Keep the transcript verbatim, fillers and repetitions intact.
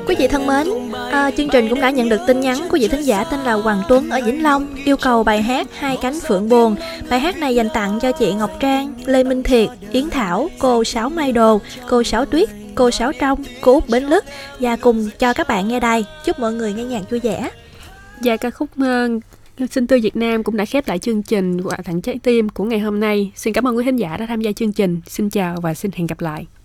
Quý vị thân mến, à, chương trình cũng đã nhận được tin nhắn của vị thính giả tên là Hoàng Tuấn ở Vĩnh Long yêu cầu bài hát Hai Cánh Phượng Buồn. Bài hát này dành tặng cho chị Ngọc Trang, Lê Minh Thiệt, Yến Thảo, cô Sáu Mai Đồ, cô Sáu Tuyết, cô Sáu Trong, cô Út Bến Lức và cùng cho các bạn nghe đài. Chúc mọi người nghe nhạc vui vẻ. Và ca khúc uh, Sinh Tươi Việt Nam cũng đã khép lại chương trình Quà Tặng Trái Tim của ngày hôm nay. Xin cảm ơn quý thính giả đã tham gia chương trình. Xin chào và xin hẹn gặp lại.